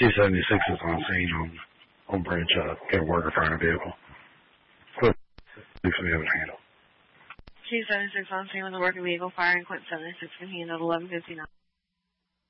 276 is on scene on bridge. Got a worker firing a vehicle. Quit 6 we have it handled. 276 on scene with a working vehicle firing. Quit 76 can handle 11:59.